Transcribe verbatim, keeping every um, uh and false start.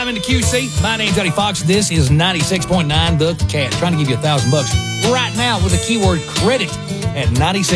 time into Q C. My name's Johnny Fox. This is ninety-six point nine The Cat. Trying to give you a thousand bucks right now with the keyword credit at ninety-six.